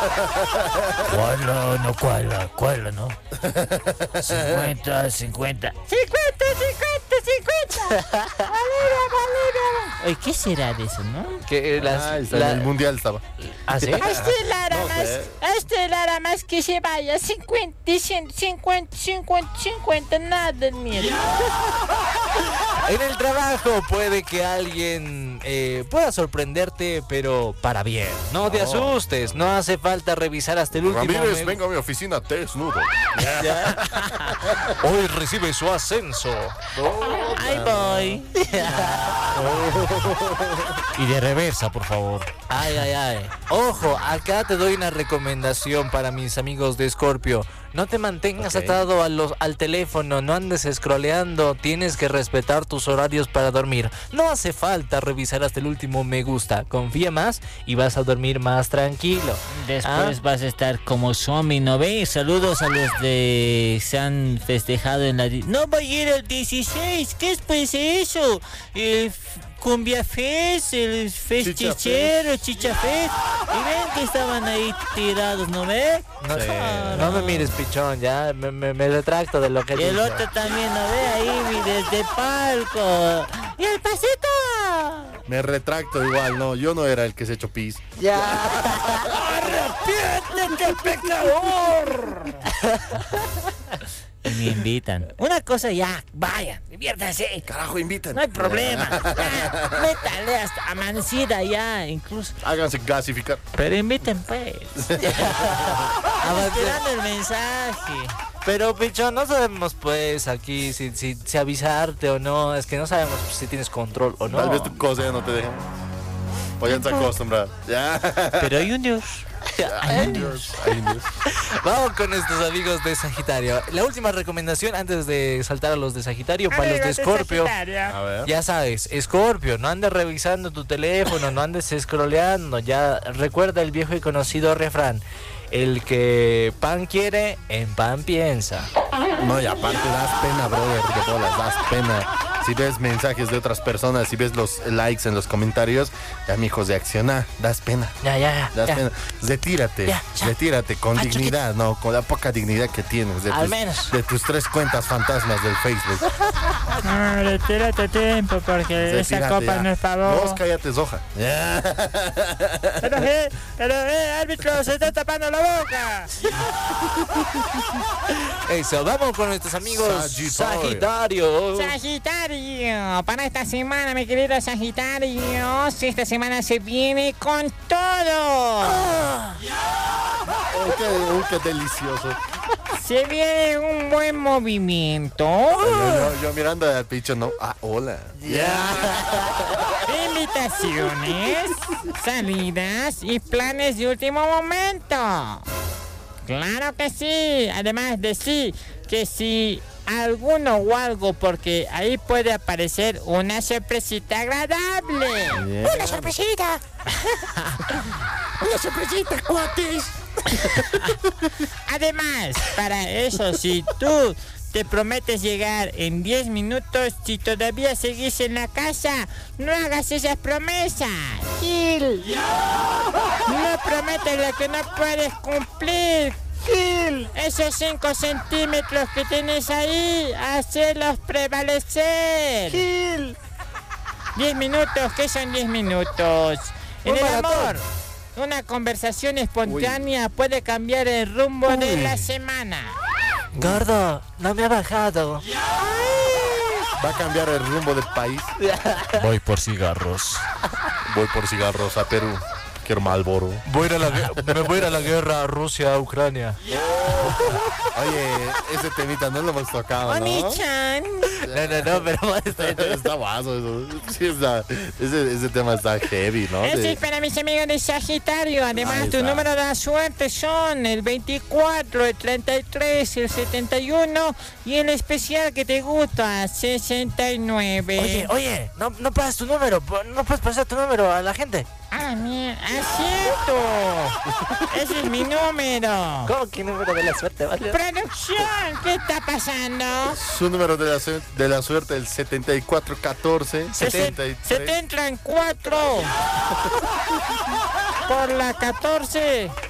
Cuadra, no cuadra, ¿no? 50, 50. 50. Oye, ¿qué será de eso, no? Que En el mundial estaba. ¿Ah, sí? A este Lara más que se vaya. 50, 50, nada del miedo. En el trabajo puede que alguien pueda sorprenderte, pero para bien. No te asustes, no hace falta revisar hasta el último Ramírez, momento. venga a mi oficina desnudo. Hoy recibe su ascenso. Ahí voy. Y de reversa, por favor. Ay. Ojo, acá te doy una recomendación para mis amigos de Scorpio. No te mantengas atado al teléfono, no andes scrolleando, tienes que respetar tus horarios para dormir. No hace falta revisar hasta el último me gusta, confía más y vas a dormir más tranquilo. Después vas a estar como zombie, ¿no ves? Saludos a los de... Se han festejado en la... No va a ir el 16, ¿qué es pues eso? Cumbia Fest, el Festichero, Chicha Fest. Y ven que estaban ahí tirados, ¿no ves? No me mires, pichón, ya me retracto de lo que Y el dije. otro también, ¿no ve? Ahí desde palco. ¡Y el pasito! Me retracto igual, no, yo no era el que se echó pis. Ya. ¡Arrepiéntete, pecador! Y me invitan. Una cosa ya, vayan, diviértanse. Carajo, invitan. No hay problema. Ya, métale hasta amanecida ya, incluso. Háganse gasificar. Pero inviten pues. Esperando el mensaje. Pero, pichón, no sabemos, pues, aquí si avisarte o no. Es que no sabemos si tienes control o no. Tal vez tu cosa ya no te deja. O ya te acostumbras. Ya. Pero hay un Dios. Ay, Dios. Vamos con nuestros amigos de Sagitario. La última recomendación antes de saltar a los de Sagitario, para los de Scorpio. A ver. Ya sabes, Scorpio, no andes revisando tu teléfono, no andes scrolleando. Ya recuerda el viejo y conocido refrán: el que pan quiere, en pan piensa. No, y aparte das pena, brother, de bolas, das pena. Si ves mensajes de otras personas, si ves los likes en los comentarios, ya, mijos, de accionar, das pena. Ya. Das pena. Retírate con dignidad, no, con la poca dignidad que tienes. Al menos. De tus 3 cuentas fantasmas del Facebook. No, retírate tiempo porque esa Retírate copa ya. no es para vos. Vos cállate, Zoja. Pero, árbitro, se está tapando la boca. Eso, vamos con nuestros amigos Sagitario. Sagitario. Para esta semana, mi querido Sagitario, esta semana se viene con todo. Qué delicioso. Se viene un buen movimiento. Yo mirando al picho, no. Ah, hola. Invitaciones, salidas y planes de último momento. Claro que sí. Además de sí, que si alguno o algo, porque ahí puede aparecer una sorpresita agradable. ¡Una sorpresita! ¡Una sorpresita, cuates! Además, para eso, si tú te prometes llegar en 10 minutos, si todavía seguís en la casa, no hagas esas promesas. Gil. No prometes lo que no puedes cumplir. Gil. Esos 5 centímetros que tienes ahí, hacerlos prevalecer. Gil. 10 minutos, ¿qué son 10 minutos? En el amor, una conversación espontánea puede cambiar el rumbo de la semana. Gordo, no me ha bajado. Va a cambiar el rumbo del país. Voy por cigarros. Voy por cigarros a Perú. Quiero Marlboro. Me voy a ir a la guerra Rusia-Ucrania. Oye, ese temita no lo hemos tocado, ¿no? Oni-chan. No, pero Está guaso eso. Sí, ese tema está heavy, ¿no? Eso es para mis amigos de Sagitario. Además, Ahí tu está. número de la suerte son el 24, el 33, el 71 y el especial que te gusta, 69. Oye, no pasas tu número, no puedes pasar tu número a la gente. Ah, mira, cierto. Ese es mi número. ¿Cómo que número de la suerte, vale? Producción, ¿qué está pasando? Su número de la suerte, el 7414 Se 73. te entran 4 por la 14.